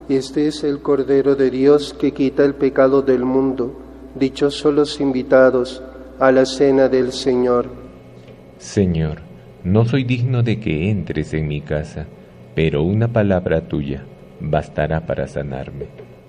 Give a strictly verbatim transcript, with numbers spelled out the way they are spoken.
Este es el Cordero de Dios que quita el pecado del mundo. Dichosos los invitados a la cena del Señor. Señor, no soy digno de que entres en mi casa, pero una palabra tuya bastará para sanarme.